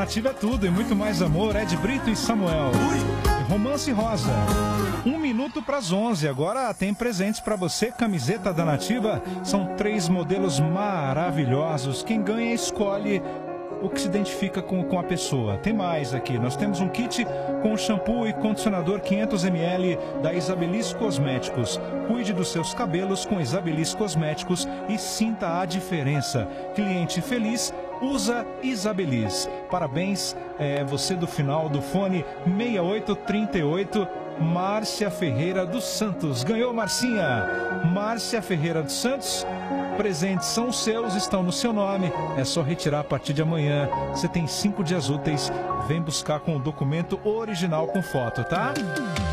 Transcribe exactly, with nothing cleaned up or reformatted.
Nativa é tudo e muito mais amor. Ed Brito e Samuel. E Romance Rosa. Um minuto para as onze. Agora tem presentes para você. Camiseta da Nativa. São três modelos maravilhosos. Quem ganha escolhe o que se identifica com, com a pessoa. Tem mais aqui. Nós temos um kit com shampoo e condicionador quinhentos mililitros da Isabelis Cosméticos. Cuide dos seus cabelos com Isabelis Cosméticos e sinta a diferença. Cliente feliz, usa Isabelis. Parabéns, é, você do final do fone seis oito três oito, Márcia Ferreira dos Santos. Ganhou, Marcinha. Márcia Ferreira dos Santos. Presentes são seus, estão no seu nome. É só retirar a partir de amanhã. Você tem cinco dias úteis. Vem buscar com o documento original com foto, tá?